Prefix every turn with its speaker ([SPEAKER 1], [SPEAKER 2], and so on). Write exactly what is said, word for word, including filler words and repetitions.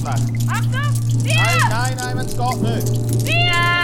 [SPEAKER 1] schlecht.
[SPEAKER 2] Achtung! Vier!
[SPEAKER 1] Nein, nein, nein, wenn es geht nicht.
[SPEAKER 2] Vier!